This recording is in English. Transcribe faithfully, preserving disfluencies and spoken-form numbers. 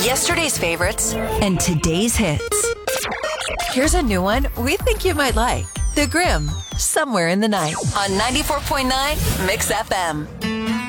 Yesterday's favorites and today's hits. Here's a new one we think you might like. The Grimm, Somewhere in the Night on ninety-four point nine Mix F M.